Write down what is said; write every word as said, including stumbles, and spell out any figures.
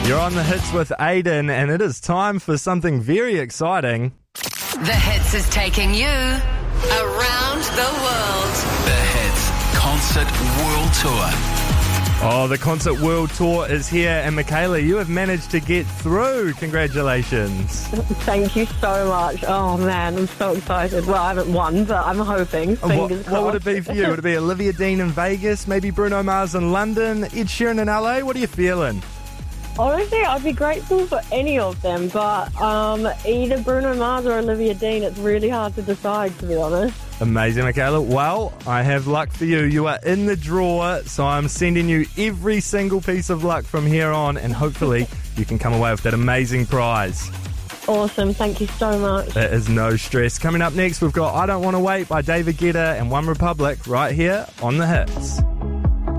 You're on the hits with Aiden, and it is time for something very exciting. The Hits is taking you around the world. The Hits Concert World Tour. Oh, the Concert World Tour is here, and Michaela, you have managed to get through. Congratulations. Thank you so much. Oh, man, I'm so excited. Well, I haven't won, but I'm hoping. What, Fingers what would it crossed. be for you? Would it be Olivia Dean in Vegas, maybe Bruno Mars in London, Ed Sheeran in L A? What are you feeling? Honestly, I'd be grateful for any of them, but um, either Bruno Mars or Olivia Dean, it's really hard to decide, to be honest. Amazing, Michaela. Well, I have luck for you. You are in the draw, so I'm sending you every single piece of luck from here on, and hopefully you can come away with that amazing prize. Awesome. Thank you so much. There is no stress. Coming up next, we've got I Don't Want to Wait by David Guetta and One Republic right here on The Hits.